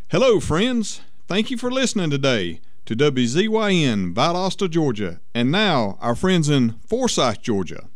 Hello, friends. Thank you for listening today to WZYN Valdosta, Georgia, and now our friends in Forsyth, Georgia.